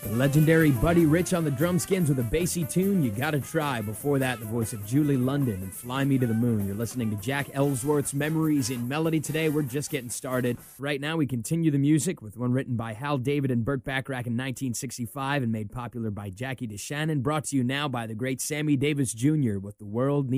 Legendary Buddy Rich on the drum skins with a bassy tune, You Gotta Try. Before that, the voice of Julie London and Fly Me to the Moon. You're listening to Jack Ellsworth's Memories in Melody today. We're just getting started. Right now, we continue the music with one written by Hal David and Burt Bacharach in 1965 and made popular by Jackie DeShannon. Brought to you now by the great Sammy Davis Jr. with The World Needs